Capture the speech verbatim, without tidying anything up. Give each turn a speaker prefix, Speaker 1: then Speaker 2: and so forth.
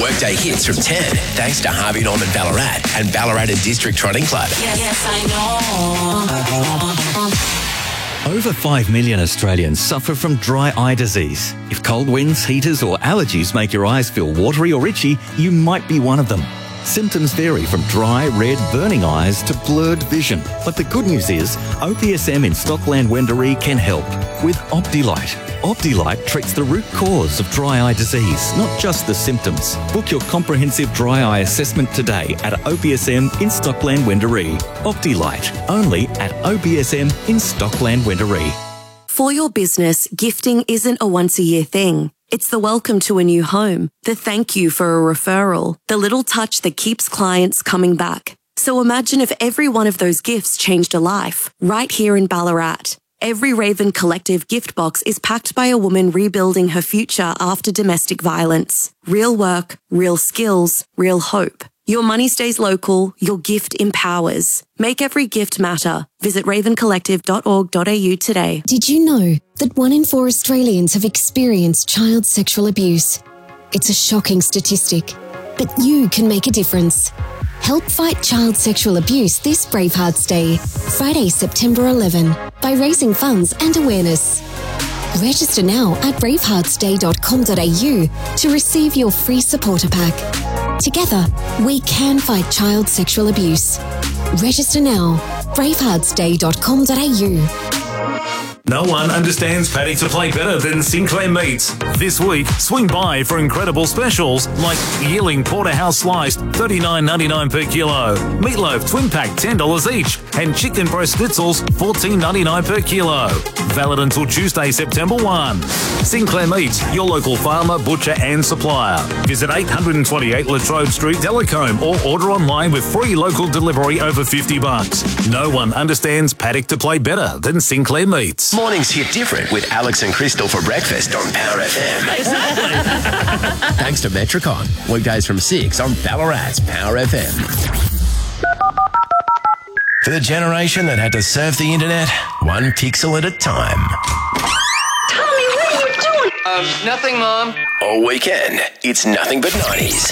Speaker 1: Workday hits from ten, thanks to Harvey Norman Ballarat and Ballarat and District Trotting Club.
Speaker 2: Yes, yes, I know.
Speaker 3: Over five million Australians suffer from dry eye disease. If cold winds, heaters or allergies make your eyes feel watery or itchy, you might be one of them. Symptoms vary from dry, red, burning eyes to blurred vision. But the good news is, O P S M in Stockland Wendouree can help with Optilight. Optilight treats the root cause of dry eye disease, not just the symptoms. Book your comprehensive dry eye assessment today at O P S M in Stockland Wendouree. Optilight, only at O P S M in Stockland Wendouree.
Speaker 4: For your business, gifting isn't a once-a-year thing. It's the welcome to a new home, the thank you for a referral, the little touch that keeps clients coming back. So imagine if every one of those gifts changed a life, right here in Ballarat. Every Raven Collective gift box is packed by a woman rebuilding her future after domestic violence. Real work, real skills, real hope. Your money stays local, your gift empowers. Make every gift matter. Visit raven collective dot org dot a u today.
Speaker 5: Did you know that one in four Australians have experienced child sexual abuse? It's a shocking statistic, but you can make a difference. Help fight child sexual abuse this Bravehearts Day, Friday, September eleventh, by raising funds and awareness. Register now at bravehearts day dot com dot a u to receive your free supporter pack. Together, we can fight child sexual abuse. Register now, bravehearts day dot com dot a u.
Speaker 6: No one understands paddock to play better than Sinclair Meats. This week, swing by for incredible specials like Yearling Porterhouse Sliced, thirty-nine ninety-nine per kilo, Meatloaf Twin Pack, ten dollars each, and Chicken Breast Schnitzels, fourteen ninety-nine per kilo. Valid until Tuesday, September first. Sinclair Meats, your local farmer, butcher and supplier. Visit eight twenty-eight Latrobe Street, Delacombe, or order online with free local delivery over fifty bucks. No one understands paddock to play better than Sinclair Meats.
Speaker 1: Mornings hit different with Alex and Crystal for breakfast on Power F M.
Speaker 7: Exactly.
Speaker 1: Thanks to Metricon. Weekdays from six on Ballarat's Power F M. For the generation that had to surf the internet, one pixel at a time.
Speaker 8: Tommy, what are you doing?
Speaker 9: Um, nothing, Mom.
Speaker 1: All weekend, it's nothing but nineties.